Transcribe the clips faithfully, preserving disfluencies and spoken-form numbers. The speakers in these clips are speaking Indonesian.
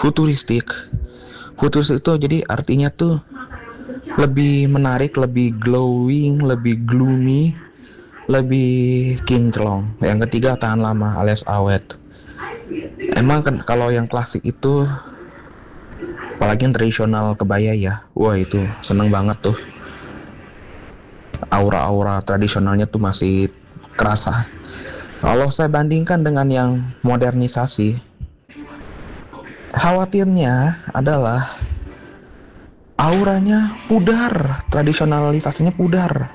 futuristik. Futuristik itu jadi artinya tuh lebih menarik, lebih glowing, lebih gloomy, lebih kinclong. Yang ketiga tahan lama alias awet. Emang kan kalau yang klasik itu, apalagi yang tradisional kebaya ya, wah itu seneng banget tuh. Aura-aura tradisionalnya tuh masih kerasa. Kalau saya bandingkan dengan yang modernisasi, khawatirnya adalah auranya pudar, tradisionalisasinya pudar.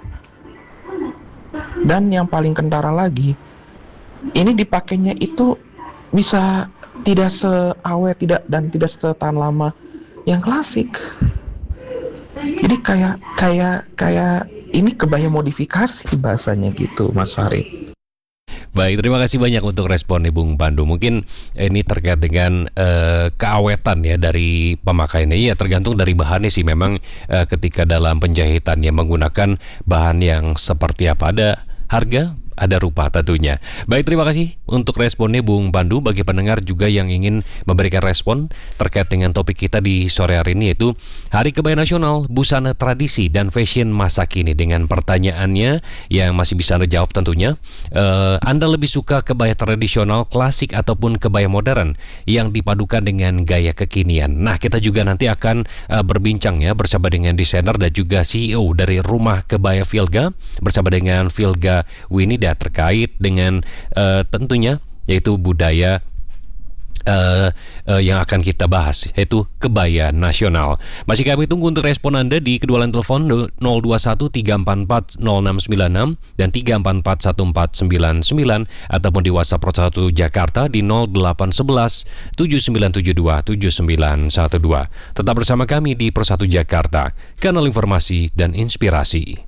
Dan yang paling kentara lagi, ini dipakainya itu bisa tidak seawet tidak dan tidak setahan lama yang klasik. Jadi kayak kayak kayak ini kebaya modifikasi bahasanya gitu, Mas Farid. Baik, terima kasih banyak untuk respon Bung Pandu. Mungkin ini terkait dengan uh, keawetan ya dari pemakaiannya. Ya tergantung dari bahannya sih. Memang uh, ketika dalam penjahitan yang menggunakan bahan yang seperti apa, ada harga, ada rupa tentunya. Baik, terima kasih untuk responnya Bung Pandu. Bagi pendengar juga yang ingin memberikan respon terkait dengan topik kita di sore hari ini, yaitu Hari Kebaya Nasional, Busana Tradisi dan Fashion Masa Kini. Dengan pertanyaannya yang masih bisa Anda jawab tentunya, uh, Anda lebih suka kebaya tradisional, klasik, ataupun kebaya modern yang dipadukan dengan gaya kekinian? Nah, kita juga nanti akan uh, berbincang ya bersama dengan desainer dan juga C E O dari Rumah Kebaya Filga, bersama dengan Filga Winida, terkait dengan uh, tentunya yaitu budaya uh, uh, yang akan kita bahas, yaitu kebaya nasional. Masih kami tunggu untuk respon Anda di kedua line telepon nol dua satu tiga empat empat nol enam sembilan enam dan tiga empat empat satu empat sembilan sembilan, ataupun di WhatsApp Pro satu Jakarta di nol delapan satu satu tujuh sembilan tujuh dua tujuh sembilan satu dua. Tetap bersama kami di Pro satu Jakarta, kanal informasi dan inspirasi.